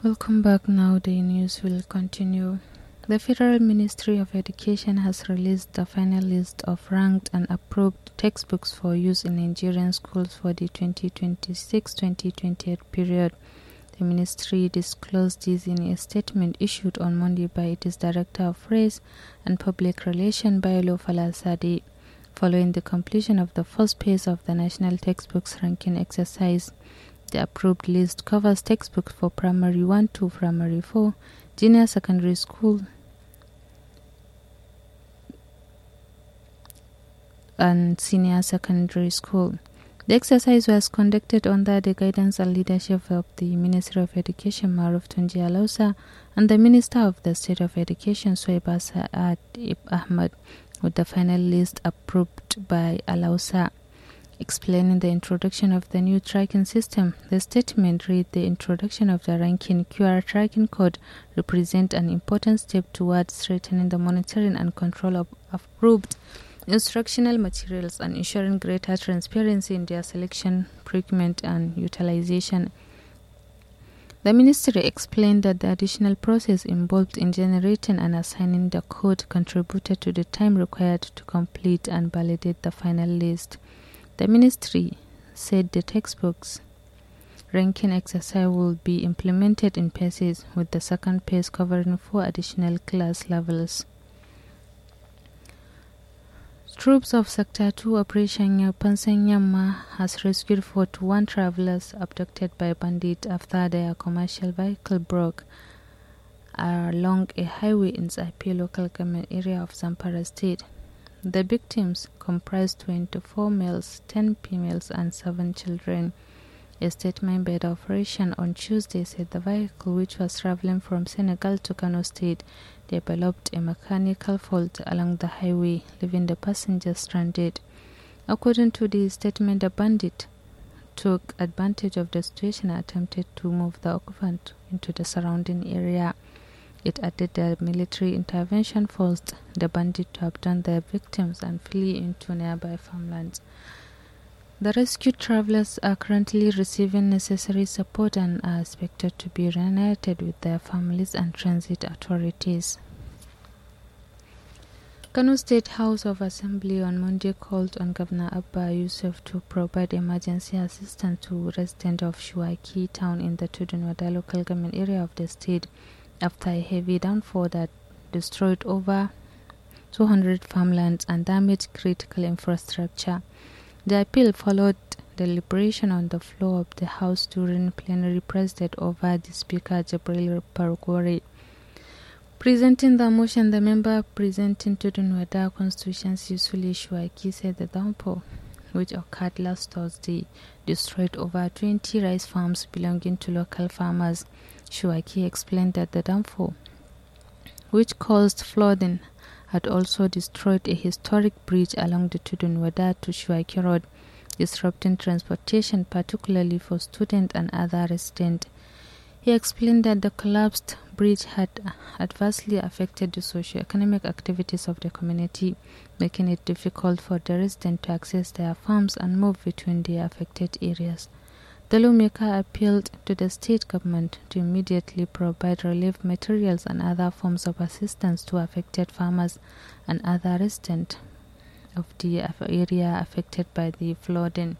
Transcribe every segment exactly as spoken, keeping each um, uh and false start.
Welcome back. Now the news will continue. The Federal Ministry of Education has released the final list of ranked and approved textbooks for use in Nigerian schools for the twenty twenty-six twenty twenty-eight period. The ministry disclosed this in a statement issued on Monday by its Director of Press and Public Relations, Bayelo Falasade, following the completion of the first phase of the National Textbooks Ranking Exercise. The approved list covers textbooks for Primary one to Primary four, Junior Secondary School, and Senior Secondary School. The exercise was conducted under the guidance and leadership of the Ministry of Education, Maruf Tunji Alausa, and the Minister of the State of Education, Suwaiba Sa'ad Ahmad, with the final list approved by Alausa. Explaining the introduction of the new tracking system, the statement read: the introduction of the ranking Q R tracking code represents an important step towards strengthening the monitoring and control of approved instructional materials and ensuring greater transparency in their selection, procurement, and utilization. The ministry explained that the additional process involved in generating and assigning the code contributed to the time required to complete and validate the final list. The ministry said the textbooks ranking exercise will be implemented in phases, with the second phase covering four additional class levels. Troops of Sector two Operation Pansan Yamma has rescued forty-one travelers abducted by bandits after their commercial vehicle broke along a highway in Zapi local government area of Zamfara State. The victims comprised twenty-four males, ten females, and seven children. A statement by the operation on Tuesday said the vehicle, which was traveling from Senegal to Kano State, developed a mechanical fault along the highway, leaving the passengers stranded. According to the statement, the bandit took advantage of the situation and attempted to move the occupant into the surrounding area. It added that military intervention forced the bandit to abandon their victims and flee into nearby farmlands. The rescued travelers are currently receiving necessary support and are expected to be reunited with their families and transit authorities. Kano State House of Assembly on Monday called on Governor Abba Yusuf to provide emergency assistance to residents of Shuwaki town in the Tudunwada local government area of the state after a heavy downpour that destroyed over two hundred farmlands and damaged critical infrastructure. The appeal followed deliberation on the floor of the House during plenary presided over the Speaker Jibril Pargore. Presenting the motion, the member presenting Tudunwada constituency Sule Shuwaki said the downpour, which occurred last Thursday, destroyed over twenty rice farms belonging to local farmers. Shuwaki explained that the downpour, which caused flooding, had also destroyed a historic bridge along the Tudunwada to Shuwaki Road, disrupting transportation, particularly for students and other residents. He explained that the collapsed bridge had adversely affected the socio-economic activities of the community, making it difficult for the residents to access their farms and move between the affected areas. The lawmaker appealed to the state government to immediately provide relief materials and other forms of assistance to affected farmers and other residents of the area affected by the flooding.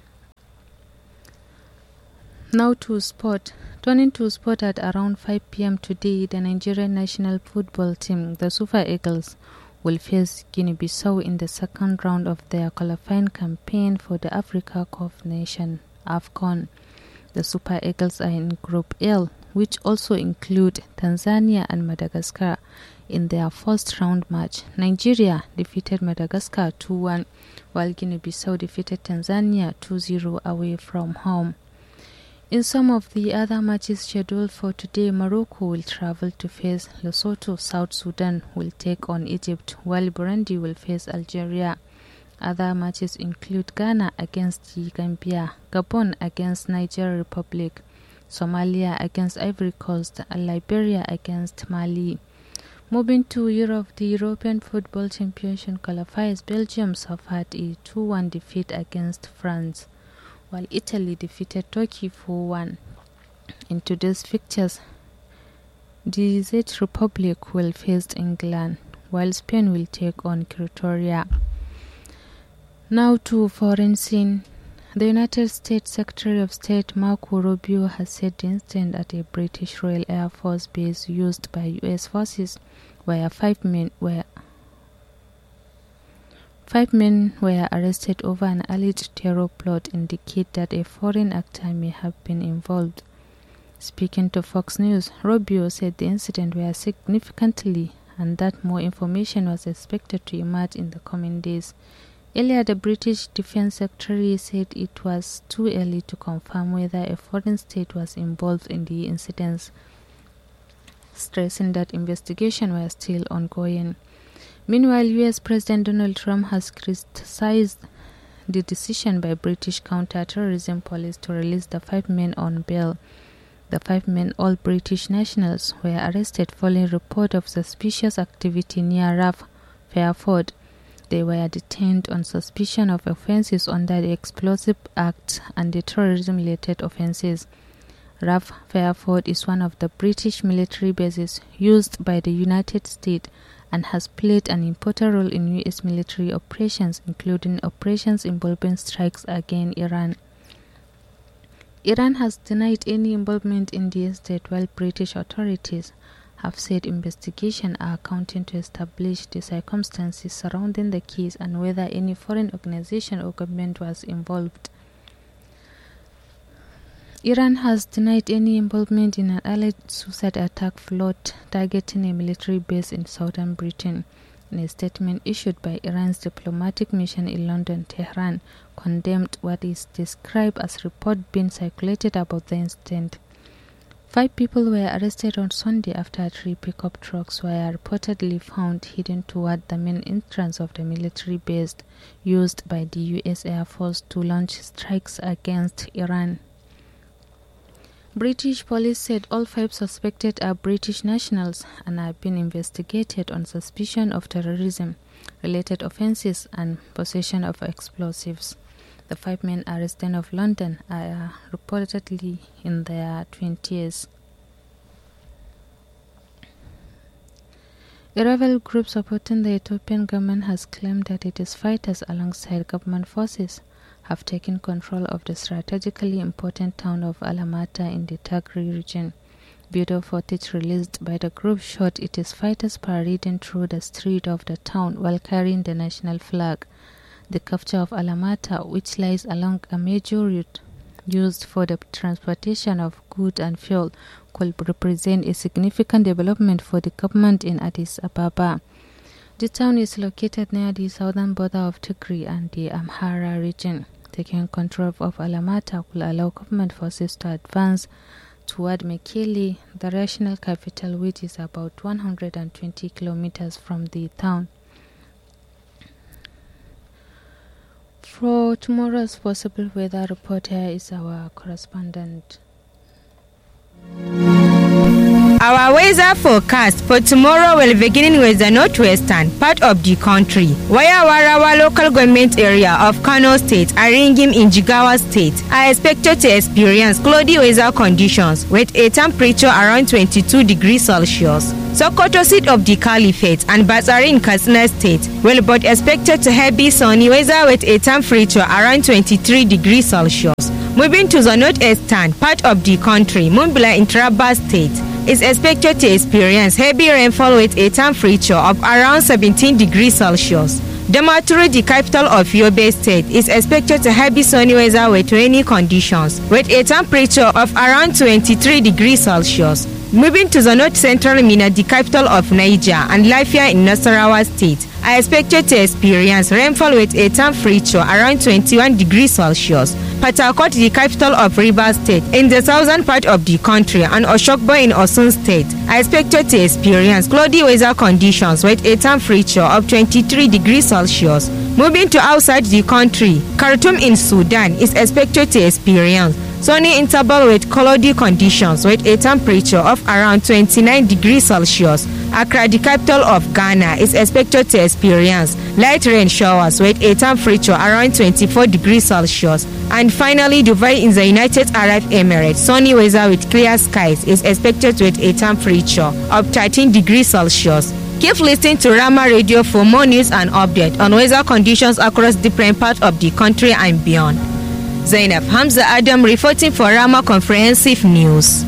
Now to sport. Turning to sport, at around five p.m. today, the Nigerian national football team, the Super Eagles, will face Guinea-Bissau in the second round of their qualifying campaign for the Africa Cup of Nations, AFCON. The Super Eagles are in Group L, which also include Tanzania and Madagascar. In their first round match, Nigeria defeated Madagascar two one, while Guinea-Bissau defeated Tanzania two zero away from home. In some of the other matches scheduled for today, Morocco will travel to face Lesotho, South Sudan will take on Egypt, while Burundi will face Algeria. Other matches include Ghana against the Gambia, Gabon against Niger Republic, Somalia against Ivory Coast, and Liberia against Mali. Moving to Europe, the European Football Championship qualifiers, Belgium suffered a two one defeat against France, while Italy defeated Turkey four one. In today's fixtures, The Czech Republic will face England, while Spain will take on Croatia. Now to foreign scene. The United States Secretary of State Marco Rubio has said the incident at a British Royal Air Force base used by U S forces where five men were five men were arrested over an alleged terror plot indicate that a foreign actor may have been involved. Speaking to Fox News, Rubio said the incident was significantly and that more information was expected to emerge in the coming days. Earlier, the British Defence Secretary said it was too early to confirm whether a foreign state was involved in the incidents, stressing that investigations were still ongoing. Meanwhile, U S President Donald Trump has criticized the decision by British counter-terrorism police to release the five men on bail. The five men, all British nationals, were arrested following report of suspicious activity near Rough Fairford. They were detained on suspicion of offences under the Explosive Act and the terrorism-related offences. Rough Fairford is one of the British military bases used by the United States and has played an important role in U S military operations, including operations involving strikes against Iran. Iran has denied any involvement in the incident, while British authorities have said investigations are counting to establish the circumstances surrounding the case and whether any foreign organization or government was involved. Iran has denied any involvement in an alleged suicide attack plot targeting a military base in southern Britain. In a statement issued by Iran's diplomatic mission in London, Tehran condemned what is described as reports being circulated about the incident. Five people were arrested on Sunday after three pickup trucks were reportedly found heading toward the main entrance of the military base used by the U S Air Force to launch strikes against Iran. British police said all five suspected are British nationals and are being investigated on suspicion of terrorism-related offences and possession of explosives. The five men arrested of London are reportedly in their twenties. A rebel group supporting the Ethiopian government has claimed that its fighters alongside government forces have taken control of the strategically important town of Alamata in the Tigray region. Video footage released by the group showed its fighters parading through the street of the town while carrying the national flag. The capture of Alamata, which lies along a major route used for the transportation of goods and fuel, could represent a significant development for the government in Addis Ababa. The town is located near the southern border of Tigray and the Amhara region. Taking control of Alamata will allow government forces to advance toward Mekelle, the regional capital, which is about one hundred twenty kilometers from the town. For tomorrow's possible weather report, here is our correspondent. Our weather forecast for tomorrow will begin with the northwestern part of the country, where Warawa local government area of Kano State and Ringim in Jigawa State are expected to experience cloudy weather conditions with a temperature around twenty-two degrees Celsius. Sokoto State of the Caliphate and Batsari in Katsina State will both expected to heavy sunny weather with a temperature around twenty-three degrees Celsius. Moving to the northeastern part of the country, Mambila in Taraba State is expected to experience heavy rainfall with a temperature of around seventeen degrees Celsius. Damaturu, the capital of Yobe State, is expected to heavy sunny weather with rainy conditions with a temperature of around twenty-three degrees Celsius. Moving to the north central Mina, the capital of Niger, and Lafia in Nasarawa State are expected to experience rainfall with a temperature around twenty-one degrees Celsius. Port Harcourt, the capital of Rivers State, in the southern part of the country, and Oshogbo in Osun State are expected to experience cloudy weather conditions with a temperature of twenty-three degrees Celsius. Moving to outside the country, Khartoum in Sudan is expected to experience sunny interval with cloudy conditions with a temperature of around twenty-nine degrees Celsius. Accra, the capital of Ghana, is expected to experience light rain showers with a temperature around twenty-four degrees Celsius. And finally, Dubai in the United Arab Emirates, sunny weather with clear skies is expected with a temperature of thirteen degrees Celsius. Keep listening to Rama Radio for more news and updates on weather conditions across different parts of the country and beyond. Zainab Hamza Adam reporting for Rama Comprehensive News.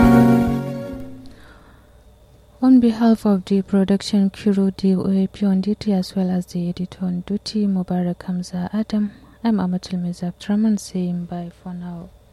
On behalf of the production crew, the O A P on duty as well as the editor on duty, Mubarak Hamza Adam, I'm Amatul Mizab Traman saying bye for now.